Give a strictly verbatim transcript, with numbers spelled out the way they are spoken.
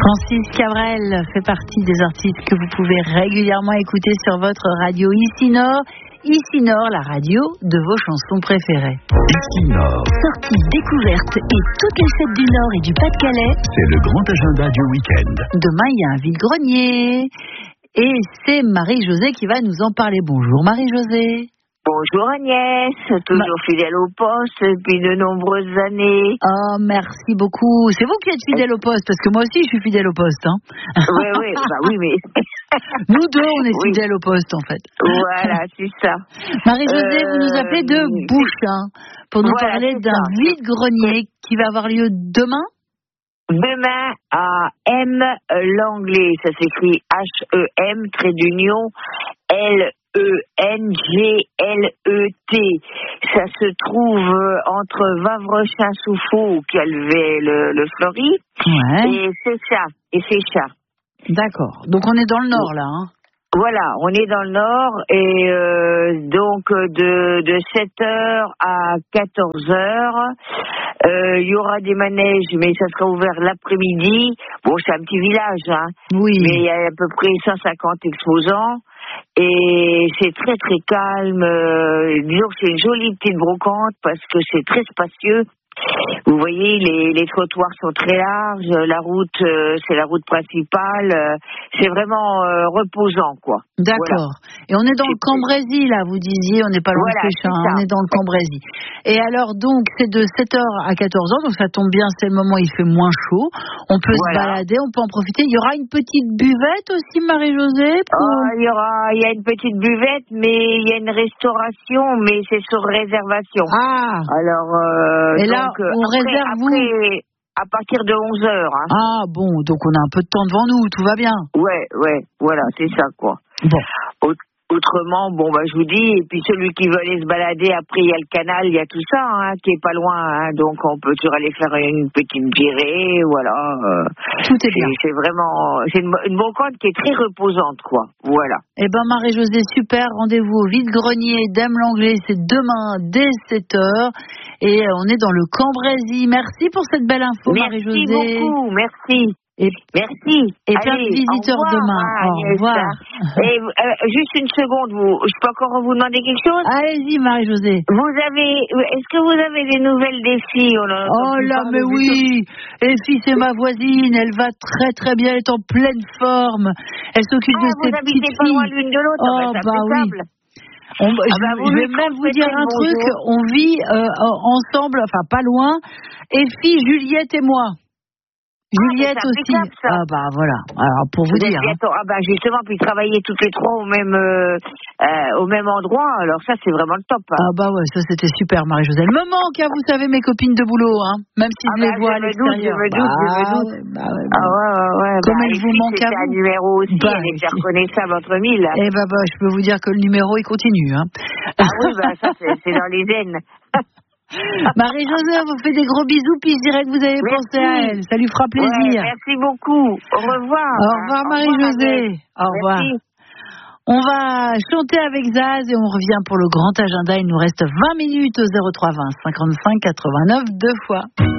Francis Cabrel fait partie des artistes que vous pouvez régulièrement écouter sur votre radio Ici Nord. Ici Nord, la radio de vos chansons préférées. Ici Nord. Sorties, découvertes et toutes les fêtes du Nord et du Pas-de-Calais. C'est le grand agenda du week-end. Demain, il y a un vide-grenier. Et c'est Marie-Josée qui va nous en parler. Bonjour Marie-Josée. Bonjour Agnès, toujours Ma... fidèle au poste depuis de nombreuses années. Oh, merci beaucoup. C'est vous qui êtes fidèle au poste, parce que moi aussi je suis fidèle au poste. Hein. Oui, oui, bah oui, mais... Nous deux, on est oui. fidèles au poste, en fait. Voilà, c'est ça. Marie-Josée, euh... vous nous appelez de Bouchain pour nous voilà, parler d'un vide-grenier qui va avoir lieu demain. Demain à M Langlais, ça s'écrit H E M, trait d'union, L E N G L E T. Ça se trouve entre Wavrechin-sous-Faux, Calvet, le, le Fleury, ouais. et Féchat. Et Féchat. D'accord. Donc on est dans le nord là. Hein. Voilà, on est dans le nord et euh, donc de, de sept heures à quatorze heures, euh, il y aura des manèges, mais ça sera ouvert l'après-midi. Bon, c'est un petit village, hein, oui. Mais il y a à peu près cent cinquante exposants et c'est très très calme. Euh, disons que c'est une jolie petite brocante parce que c'est très spacieux. Vous voyez, les, les trottoirs sont très larges, la route, euh, c'est la route principale, euh, c'est vraiment euh, reposant, quoi. D'accord. Voilà. Et on est dans c'est le Cambrésis, là, vous disiez, on n'est pas loin voilà, de Féchat, on est dans le Cambrésis. Et alors, donc, c'est de sept heures à quatorze heures, donc ça tombe bien, c'est le moment où il fait moins chaud. On peut voilà. se balader, on peut en profiter. Il y aura une petite buvette aussi, Marie-Josée pour... oh, il y aura, il y a une petite buvette, mais il y a une restauration, mais c'est sur réservation. Ah. Alors, euh, et là, donc, on après, réserve vous après, à partir de onze heures. Hein. Ah bon, donc on a un peu de temps devant nous, tout va bien. Ouais, ouais, voilà, c'est ça, quoi. Bon. Autrement, bon, bah, je vous dis, et puis celui qui veut aller se balader, après, il y a le canal, il y a tout ça, hein, qui est pas loin, hein, donc on peut toujours aller faire une petite virée, voilà. Euh, tout est bien. C'est vraiment, c'est une, une brocante qui est très reposante, quoi, voilà. Eh ben, Marie-Josée, super, rendez-vous au vide-grenier d'M Langlais, c'est demain dès sept heures, et on est dans le Cambrésis. Merci pour cette belle info, merci Marie-Josée. Merci beaucoup, merci. Et, merci. Et plein de visiteurs demain. Au revoir. Et euh, juste une seconde, vous, je peux encore vous demander quelque chose? Allez-y, Marie-Josée. Vous avez, est-ce que vous avez des nouvelles des filles? Oh là, mais oui. Effie, c'est ma voisine. Elle va très très bien. Elle est en pleine forme. Elle s'occupe ah, de ses petites filles. Vous habitez pas loin l'une de l'autre. Oh bah, bah oui. On, ah je, bah je vais même vous dire un bonjour. truc. On vit euh, ensemble, enfin pas loin. Effie, Juliette et moi. Juliette ah, aussi. Ça. Ah bah voilà. Alors pour vous, vous dire. Hein. Ah bah justement, puis travailler toutes les trois au même euh, euh, au même endroit. Alors ça c'est vraiment le top. Hein. Ah bah ouais, ça c'était super, Marie-Josée. Elle me manque, hein, vous savez, mes copines de boulot, hein. Même si ah je bah, les vois je à l'extérieur. Je me doute, je me doute. Bah, bah, ouais, bah. Ah ouais ouais ouais. Comme bah, elle vous manque à vous. C'est un numéro aussi. Bah, elle est reconnaissable entre mille. Eh bah, bah je peux vous dire que le numéro il continue, hein. Ah oui bah ça c'est, c'est dans les veines. Marie-Josée, on vous fait des gros bisous, puis je dirais que vous avez merci. pensé à elle. Ça lui fera plaisir. Ouais, merci beaucoup. Au revoir. Au revoir, Marie-Josée. Au revoir. Merci. On va chanter avec Zaz et on revient pour le grand agenda. Il nous reste vingt minutes au zéro trois vingt cinquante-cinq quatre-vingt-neuf deux fois.